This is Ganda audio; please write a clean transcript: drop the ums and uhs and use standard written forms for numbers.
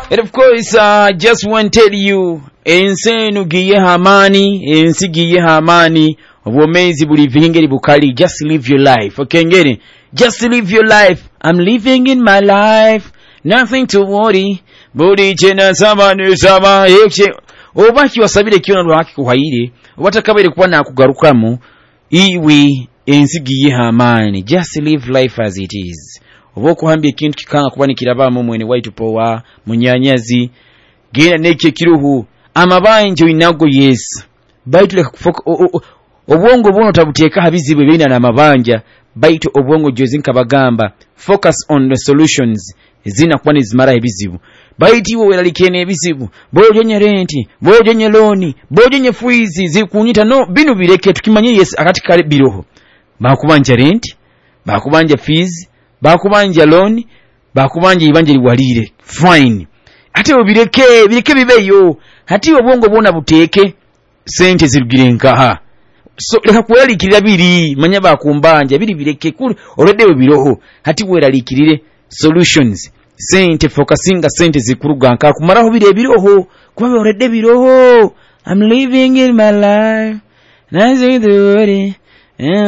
And of course, just want to tell you, ensenu giye hamani, ensi giye hamani, obwomezi buli vingeri bukali, just live your life. Okay, ngeri, just live your life. I'm living in my life, nothing to worry. Budi chena sama ni sama, ekche. Obaki wasabire kiona lwaki kuhaire, watakabire kuwa na kugarukamu, iwe ensi giye hamani. Just live life as it is. Oboku hambye kintu kikanga kuba nikirabamu mwene waitu powa munyanyazi genda neke kiruhu amabanje inago yes baitu leka kufoka obwongo bono tabuteka habizibwe bina na mabanja baitu obwongo jozinka bagamba focus on the solutions zina kuba nizimara ebizibu baitu iwo welalikene ebizibu bojonye renti bojonye loni bojonye fuizi zikunyita no binu bireke tukimanye yes akati kale biroho bakubanja renti bakubanja fees bakubanja loan bakubanja ibanje liwalire fine ate obireke bibeyo hati obwongo bona buteke sente zirugire nkaha so leka kwelalikirira biri manya bakumbanja biri bireke kuli already obiroho hati welalikirire solutions sente focusinga sente zikuruga nkaha kumaraho bire biroho kuba already biroho I'm living in my life nothing to worry